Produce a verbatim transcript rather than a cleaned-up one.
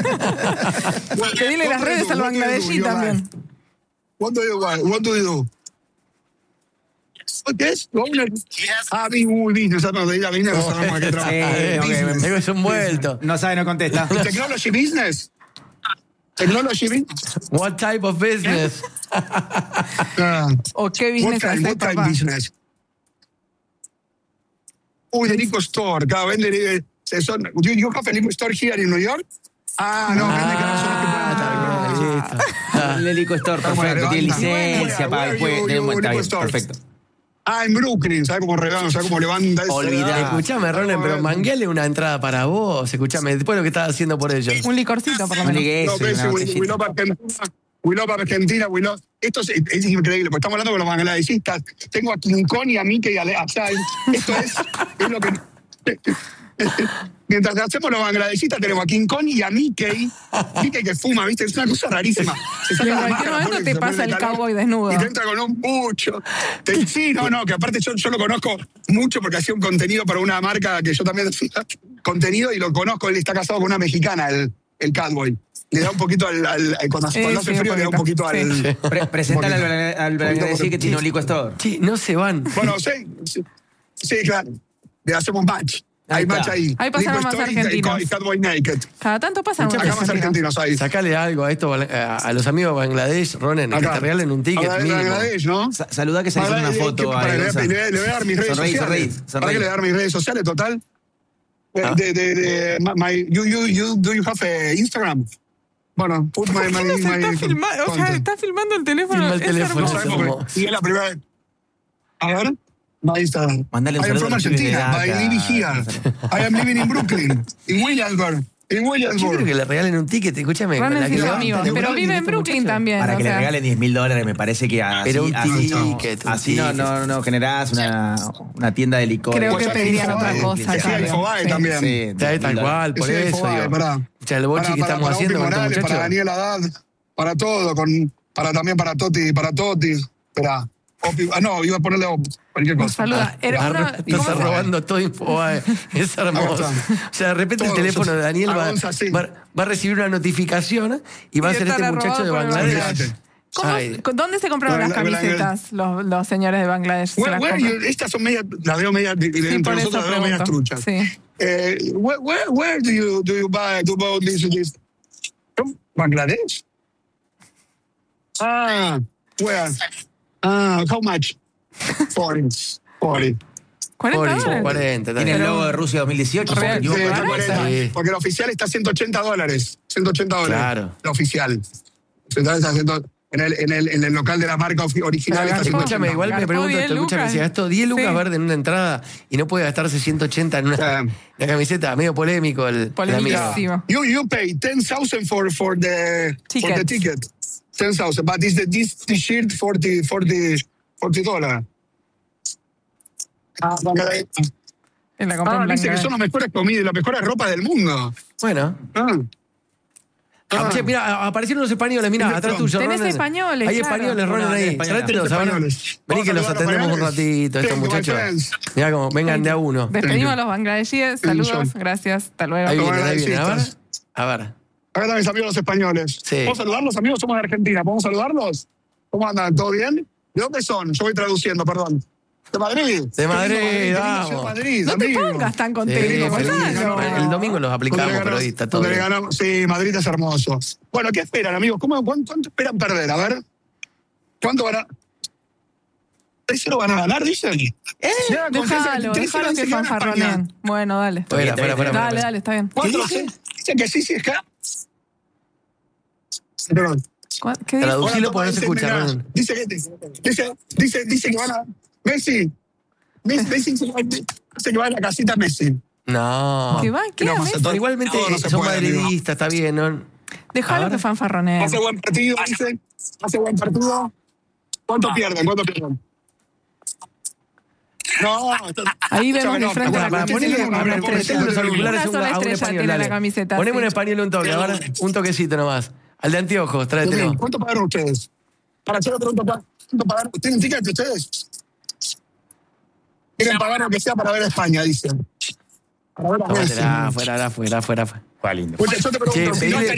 Pedile las redes al bangladesí también. What do you want? What do you do? ¿Qué es? Ah, muy business. No sabemos a qué trabaja. Es un vuelto. No sabe, no contesta. Technology business. Technology business. What type of business? ¿O qué business haces, What type business? Uy, de Lico Store. Cada vende... Son, you, you have a Lico Store here in New York? Ah, no, vende que no son el Lico Store, perfecto. Tiene licencia para después. Perfecto. Ah, en Brooklyn, ¿sabes cómo regalo? ¿Sabes cómo levanta eso? Olvidá. Escuchame, Ronen, pero mangueale una entrada para vos. Escuchame, después lo que estás haciendo por ellos. Un licorcito, por lo menos. No, pero we, we love Argentina, we love Argentina, we love... Esto es, es increíble, porque estamos hablando con los bangladesistas. Tengo a King Kong y a Mickey allá. Esto es, es lo que... Mientras hacemos los bangladesistas tenemos a King Kong y a Mickey. Mickey que fuma, ¿viste? Es una cosa rarísima. Se saca y en la cualquier momento te pasa el cowboy desnudo. Y te entra con un mucho. Te, sí, no, no, que aparte yo, yo lo conozco mucho porque hacía un contenido para una marca que yo también hacía contenido y lo conozco. Él está casado con una mexicana, el, el cowboy. Le da un poquito al... al, al cuando sí, hace sí, frío, le da un poquito sí. al... Sí. Pre Preséntale al, al bangladesí que tiene un Lico Store. Sí, no se van. Bueno, sí, sí, sí claro. Le hacemos match. Hay match ahí. Ahí pasaron más argentinos. Y Catboy Naked. Cada tanto pasan más argentinos. Acá más argentinos ahí. Sacale algo a esto, a, a los amigos de Bangladesh, Ronen, que te regalen un ticket mínimo. Bangladesh, ¿no? Sa Saluda que se hizo una foto. Para, le, le, le voy a dar mis redes sonreí, sociales. Sonreí, sonreí. Para que le voy a dar mis redes sociales, total. ¿Ah? De, de, de, my, you, you, you, do you have a Instagram? Bueno, put my... ¿Por qué my, no se my, está my filmando? O sea, está filmando el teléfono. Filma el teléfono. No y es la primera vez. A ver... My Instagram. Mándale un I am from Argentina. I live here. I am living in Brooklyn. In Williamsburg. En Williamsburg. Yo creo que le regalen un ticket, escúchame. Con la que amigos, pero vive en Brooklyn también. Para o que sea. le regalen diez mil dólares, me parece que así, pero un así, ticket, no, así no, no, no generás una, una tienda de licor. Creo que pedirían otra cosa. Sí, hay Fobae también. Sí, tal cual, por eso. O sea, el boche que estamos haciendo con estos muchachos. Para Daniel Haddad, para todo, con, para también para Toti, para Toti. Espera. Ah, no, iba a ponerle cualquier cosa. Saluda. Ah, estás robando todo Infobae. Es hermoso. O sea, de repente todo, el teléfono de Daniel va, va, va a recibir una notificación y va a ser este muchacho de Bangladesh. ¿Dónde se compraron las camisetas los, los señores de Bangladesh? Where, where you, estas son medias, las veo medias, sí, entre nosotros las veo medias truchas. Sí. Eh, where, where, where do you, do you buy, do you buy this, this? From Bangladesh? Ah, where? Ah, how much? forty. forty. cuarenta. cuarenta. Tiene el logo de Rusia dos mil dieciocho. Sí, yo, sí, sí. Porque el oficial está a ciento ochenta dólares. ciento ochenta dólares. Claro. El oficial. En el, en, el, en el local de la marca original no, está ciento ochenta. Escúchame, igual me pregunto, esto, escúchame, si gastó diez lucas sí. verde en una entrada y no puede gastarse ciento ochenta en una, sí. una camiseta, medio polémico el Polémico. You, you pay ten thousand for, for, the, for the ticket. ten thousand, but is the, this t-shirt forty, forty, forty dólares. Ah, en la compra ah en dice que son las mejores comidas, las mejores ropas del mundo. Bueno. Ah. Ah. Che, mira, aparecieron los españoles, mira, atrás tuyo. Tenés Ronen. Españoles. Hay españoles, Ronen, no, ahí. Tráetelos, a ver. Vení que los atendemos un ratito, estos muchachos. Mira como, vengan de a uno. Despedimos a los bangladesíes, saludos, gracias, hasta luego. Ahí vienen, ahí vienen, a ver. A ver. Acá están mis amigos los españoles. Sí. ¿Podemos saludarlos, amigos? Somos de Argentina. ¿Podemos saludarlos? ¿Cómo andan? ¿Todo bien? ¿De dónde son? Yo voy traduciendo, perdón. ¿De Madrid? De Madrid, Madrid vamos. Madrid, no amigo. te pongas tan contento. Sí, el domingo los aplicamos, pero ahí está todo. Ganamos, sí, Madrid es hermoso. Bueno, ¿qué esperan, amigos? ¿Cómo, cuánto, ¿Cuánto esperan perder? A ver. ¿Cuánto van a...? tres cero van a ganar, dicen. Eh, déjalo, déjalo que fanfarroneen. Bueno, dale. Fuera, fuera, fuera. Dale, dale, está bien. ¿Cuánto? Dicen que sí, sí, es que... Perdón. ¿Qué dice? Traducilo porque no se escucha. Dice que, dice, dice, dice que van a... Messi. Messi, Messi dice que va a la casita Messi. No. ¿Qué va? ¿Qué no, Messi? Pero igualmente no, no son puede, madridistas, está bien, ¿no? Déjalo que fanfarroneen. Hace buen partido, dice. Hace buen partido. ¿Cuánto pierden? ¿Cuánto pierden? No, ahí vemos de frente a la Ponele una estrella la camiseta. Ponemos un español un toque, ahora un toquecito nomás. Al de anteojos, tráetelo. ¿Cuánto pagaron ustedes? Para hacer otra pregunta, ¿cuánto pagaron? ¿Tienen ticket ustedes? Quieren pagar lo que sea para ver a España, dicen. Para ver a Messi. Fuera, fuera, fuera, fuera. Fue lindo. Pues yo te pregunto, che,